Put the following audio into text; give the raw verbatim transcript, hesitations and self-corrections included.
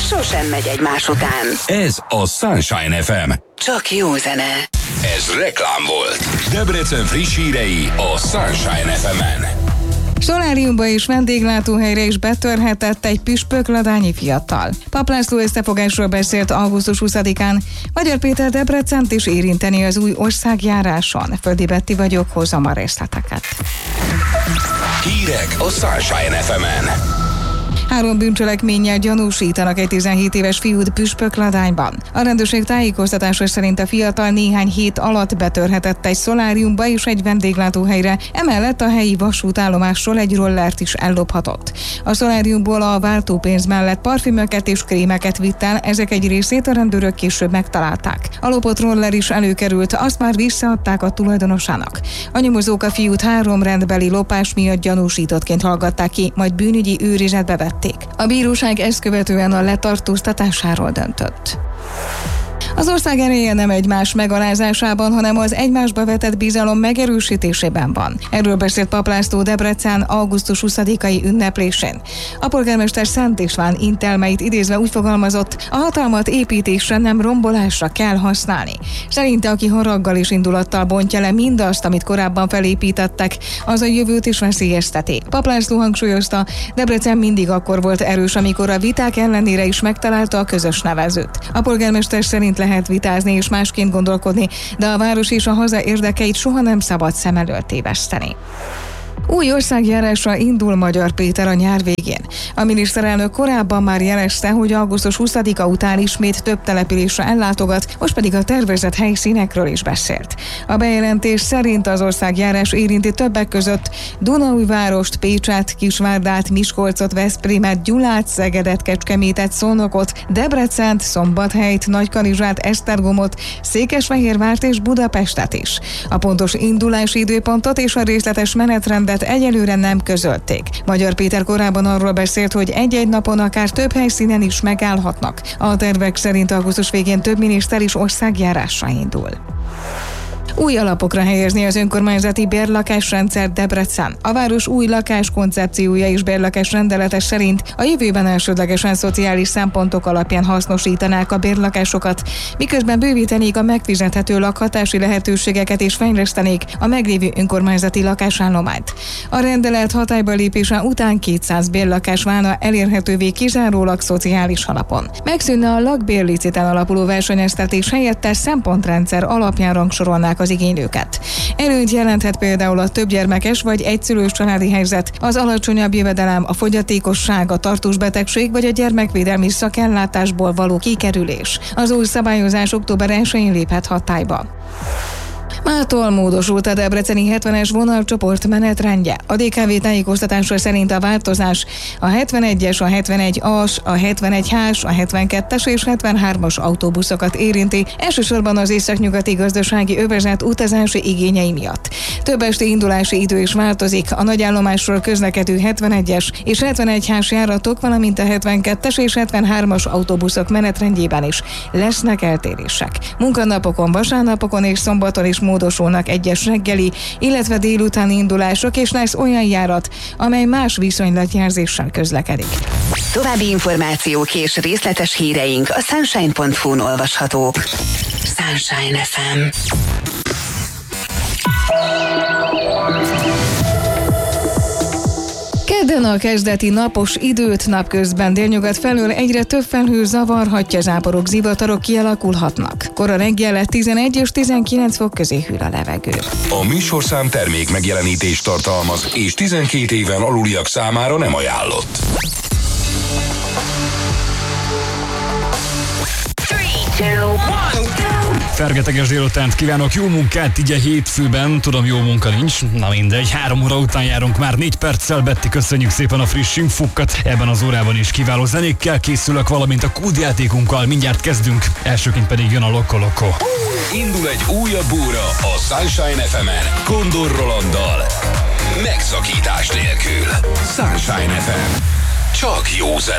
sosem megy egymás után. Ez a Sunshine ef em. Csak jó zene. Ez reklám volt. Debrecen friss hírei a Sunshine ef emen. Soláriumba és vendéglátóhelyre is betörhetett egy püspökladányi fiatal. Pap László összefogásról beszélt augusztus huszadikán. Magyar Péter Debrecent is érinteni az új országjáráson. Földi Betti vagyok, hozom a részleteket. Hírek a Sunshine ef emen. Három bűncselekménnyel gyanúsítanak egy tizenhét éves fiút Püspökladányban. A rendőrség tájékoztatása szerint a fiatal néhány hét alatt betörhetett egy szoláriumba és egy vendéglátóhelyre, emellett a helyi vasútállomásról egy rollert is ellophatott. A szoláriumból a váltópénz mellett parfümöket és krémeket vitt el, ezek egy részét a rendőrök később megtalálták. A lopott roller is előkerült, azt már visszaadták a tulajdonosának. A nyomozók a fiút három rendbeli lopás miatt gyanúsítottként hallgatták ki, majd bűnügyi őrizetbe vették. A bíróság ezt követően a letartóztatásáról döntött. Az ország ereje nem egymás megalázásában, hanem az egymásba vetett bizalom megerősítésében van. Erről beszélt Pap László Debrecen augusztus huszadikai ünneplésén. A polgármester Szent István intelmeit idézve úgy fogalmazott, a hatalmat építésre, nem rombolásra kell használni. Szerinte, aki haraggal és indulattal bontja le mindazt, amit korábban felépítettek, az a jövőt is veszélyezteti. Pap László hangsúlyozta, Debrecen mindig akkor volt erős, amikor a viták ellenére is megtalálta a közös nevezőt. A polgármester szerint lehet vitázni és másként gondolkodni, de a város és a haza érdekeit soha nem szabad szem elől téveszteni. Új országjárásra indul Magyar Péter a nyár végén. A miniszterelnök korábban már jelezte, hogy augusztus huszadika után ismét több településre ellátogat, most pedig a tervezett helyszínekről is beszélt. A bejelentés szerint az országjárás érinti többek között Dunaújvárost, Pécset, Kisvárdát, Miskolcot, Veszprémet, Gyulát, Szegedet, Kecskemétet, Szolnokot, Debrecent, Szombathelyt, Nagykanizsát, Esztergomot, Székesfehérvárt és Budapestet is. A pontos indulási időpontot és a részletes menetrendet egyelőre nem közölték. Magyar Péter korábban arról beszélt, hogy egy-egy napon akár több helyszínen is megállhatnak. A tervek szerint augusztus végén több miniszter is országjárásra indul. Új alapokra helyezni az önkormányzati bérlakásrendszer Debrecen. A város új lakáskoncepciója és bérlakás rendelete szerint a jövőben elsődlegesen szociális szempontok alapján hasznosítanák a bérlakásokat, miközben bővítenék a megfizethető lakhatási lehetőségeket és fejlesztenék a meglévő önkormányzati lakásállományt. A rendelet hatályba lépése után kétszáz bérlakás válna elérhetővé kizárólag szociális alapon. Megszűnne a lakbérliciten alapuló versenyeztetés, helyette szempontrendszer alapján rangsorolnák az igénylőket. Előnyt jelenthet például a többgyermekes vagy egyszülős családi helyzet, az alacsonyabb jövedelem, a fogyatékosság, a tartós betegség vagy a gyermekvédelmi szakellátásból való kikerülés. Az új szabályozás október elsején léphet hatályba. Mától módosult a debreceni hetvenes vonalcsoport menetrendje. A dé ká vé tájékoztatása szerint a változás a hetvenegyes, a hetvenegy as, a hetvenegy hás, a hetvenkettes és hetvenhármas autóbuszokat érinti, elsősorban az északnyugati gazdasági övezet utazási igényei miatt. Több esti indulási idő is változik, a nagyállomásról közlekedő hetvenegyes és hetvenegy hás járatok, valamint a hetvenkettes és hetvenhármas autóbuszok menetrendjében is lesznek eltérések. Munkanapokon, vasárnapokon és szombaton is módosulnak egyes reggeli, illetve délutáni indulások, és lesz olyan járat, amely más viszonylatjelzéssel közlekedik. További információk és részletes híreink a sunshine pont hu-n olvashatók. Sunshine ef em. Kedden a kezdeti napos időt, napközben délnyugat felől egyre több felhő zavarhatja, záporok, zivatarok kialakulhatnak. Kora reggel tizenegy és tizenkilenc fok közé hűl a levegő. A műsorszám termék megjelenítést tartalmaz, és tizenkét éven aluliak számára nem ajánlott. Fergeteges délutánt kívánok, jó munkát, így a hétfőben, tudom, jó munka nincs, na mindegy, három óra után járunk már négy perccel, Betty, köszönjük szépen a friss infókat, ebben az órában is kiváló zenékkel készülök, valamint a kódjátékunkkal, mindjárt kezdünk, elsőként pedig jön a Loco Loco. Indul egy újabb óra a Sunshine ef emen, Kondor Rolanddal, megszakítás nélkül. Sunshine ef em, csak jó zene.